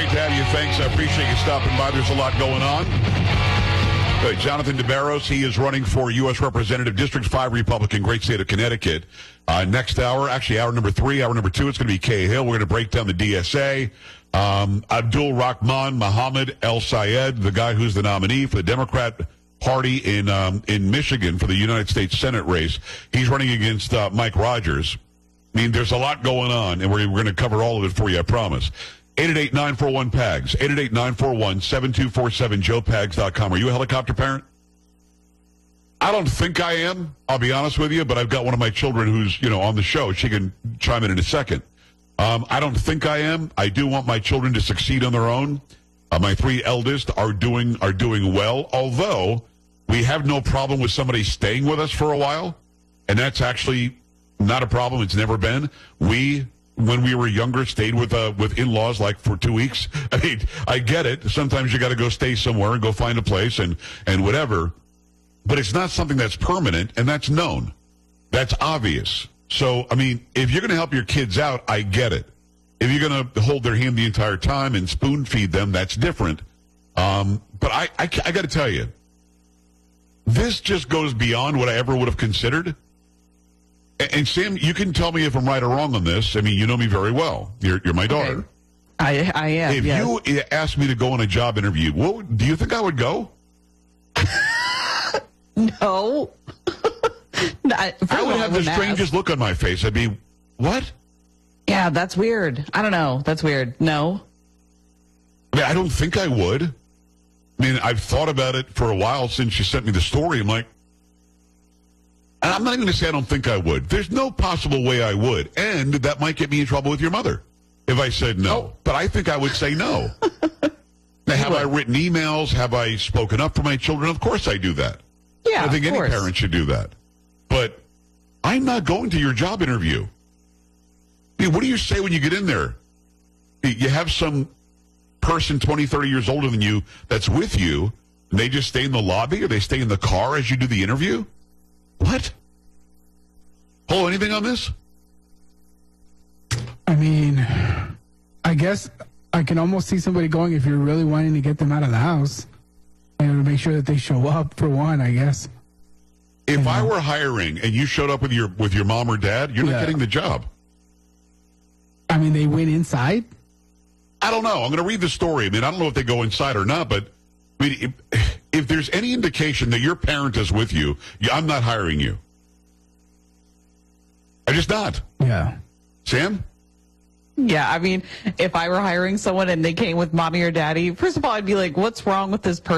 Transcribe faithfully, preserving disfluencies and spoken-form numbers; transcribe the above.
great to have you. Thanks. I appreciate you stopping by. There's a lot going on. Uh, Jonathan DeBarros, he is running for U S Representative, District five Republican, great state of Connecticut. Uh, next hour, actually hour number three, hour number two, it's going to be Cahill. We're going to break down the D S A. Um, Abdul Rahman Mohammed El Sayed, the guy who's the nominee for the Democrat Party in um, in Michigan for the United States Senate race. He's running against uh, Mike Rogers. I mean, there's a lot going on, and we're, we're going to cover all of it for you, I promise. eight eight eight, nine four one, P A G S, eight eight eight, nine four one, seven two four seven, joe pags dot com. Are you a helicopter parent? I don't think I am, I'll be honest with you, but I've got one of my children who's, you know, on the show. She can chime in in a second. Um, I don't think I am. I do want my children to succeed on their own. Uh, my three eldest are doing are doing well, although we have no problem with somebody staying with us for a while, and that's actually not a problem. It's never been. We, when we were younger, stayed with uh, with in-laws like for two weeks. I mean, I get it. Sometimes you got to go stay somewhere and go find a place and, and whatever. But it's not something that's permanent, and that's known. That's obvious. So, I mean, if you're going to help your kids out, I get it. If you're going to hold their hand the entire time and spoon-feed them, that's different. Um, but I, I, I got to tell you, this just goes beyond what I ever would have considered. And, and Sam, you can tell me if I'm right or wrong on this. I mean, you know me very well. You're, you're my daughter. Okay. I, I am, If yes. you asked me to go on a job interview, what, do you think I would go? No. Not, I would have the strangest look on my face. I'd be, what? Yeah, that's weird. I don't know. That's weird. No. I mean, I don't think I would. I mean, I've thought about it for a while since you sent me the story. I'm like, and I'm not even going to say I don't think I would. There's no possible way I would. And that might get me in trouble with your mother if I said no. Oh. But I think I would say no. Now, have I written emails? Have I spoken up for my children? Of course I do that. Yeah, I think of any course. parent should do that. But I'm not going to your job interview. I mean, what do you say when you get in there? You have some person twenty, thirty years older than you that's with you, and they just stay in the lobby or they stay in the car as you do the interview? What? Paul, anything on this? I mean, I guess I can almost see somebody going if you're really wanting to get them out of the house. And to make sure that they show up, for one, I guess. If I were hiring and you showed up with your with your mom or dad, you're not Yeah. getting the job. I mean, they went inside? I don't know. I'm going to read the story. I mean, I don't know if they go inside or not, but I mean, if, if there's any indication that your parent is with you, I'm not hiring you. I'm just not. Yeah. Sam? Yeah, I mean, if I were hiring someone and they came with mommy or daddy, first of all, I'd be like, what's wrong with this person?